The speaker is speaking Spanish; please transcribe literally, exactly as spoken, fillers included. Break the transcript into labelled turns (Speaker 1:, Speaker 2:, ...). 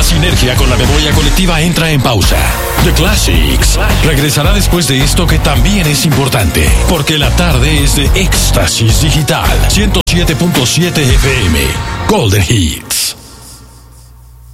Speaker 1: la sinergia con la memoria colectiva entra en pausa. The Classics regresará después de esto que también es importante, porque la tarde es de éxtasis digital. ciento siete punto siete F M Golden Hits.